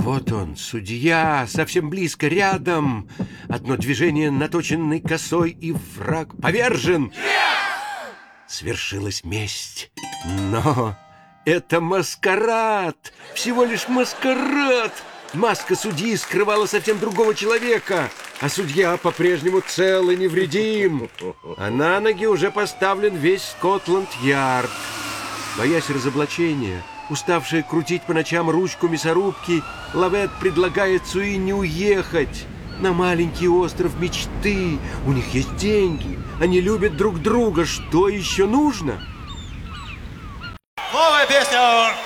Вот он, судья, совсем близко, рядом. Одно движение наточенной косой, и враг повержен. Свершилась месть. Но это маскарад, всего лишь маскарад. Маска судьи скрывала совсем другого человека, а судья по-прежнему цел и невредим. А на ноги уже поставлен весь Скотланд-Ярд. Боясь разоблачения, уставшая крутить по ночам ручку мясорубки, Лавет предлагает Суинни уехать на маленький остров мечты. У них есть деньги, они любят друг друга. Что еще нужно? Новая песня!